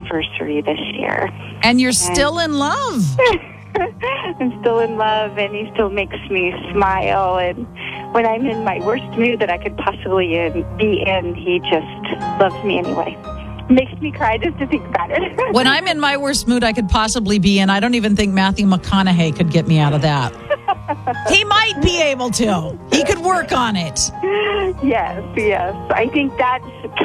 anniversary this year. And you're still in love. I'm still in love, and he still makes me smile. And when I'm in my worst mood that I could possibly be in, he just loves me anyway. Makes me cry just to think about it. When I'm in my worst mood I could possibly be in, I don't even think Matthew McConaughey could get me out of that. He might be able to. He could work on it. Yes. I think that's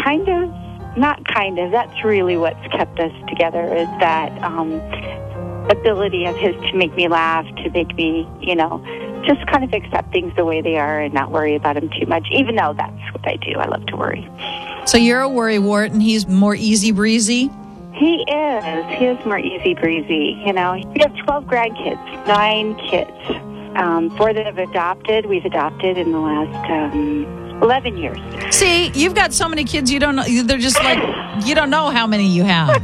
that's really what's kept us together, is that ability of his to make me laugh, to make me, just kind of accept things the way they are and not worry about them too much, even though that's what I do. I love to worry. So you're a worrywart and he's more easy breezy? He is. He is more easy breezy. We have 12 grandkids, 9 kids. 4 that have adopted. We've adopted in the last 11 years. See, you've got so many kids, you don't know. They're just like, you don't know how many you have.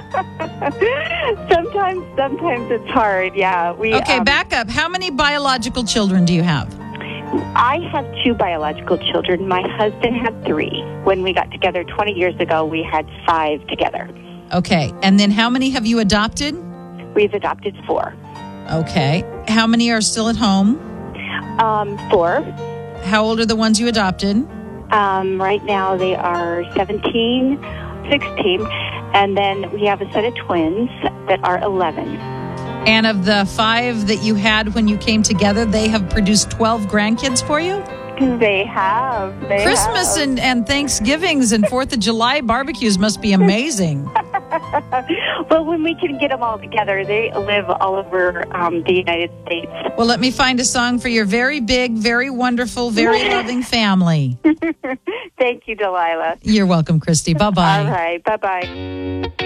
Sometimes it's hard. Yeah. Okay, back up. How many biological children do you have? I have 2 biological children. My husband had 3. When we got together 20 years ago, we had 5 together. Okay. And then how many have you adopted? We've adopted 4. Okay. How many are still at home? 4. How old are the ones you adopted? Right now they are 17, 16, and then we have a set of twins that are 11. And of the 5 that you had when you came together, they have produced 12 grandkids for you? They have. Christmas and Thanksgivings and 4th of July barbecues must be amazing. Well, when we can get them all together, they live all over the United States. Well, let me find a song for your very big, very wonderful, very loving family. Thank you, Delilah. You're welcome, Christy. Bye-bye. All right. Bye-bye.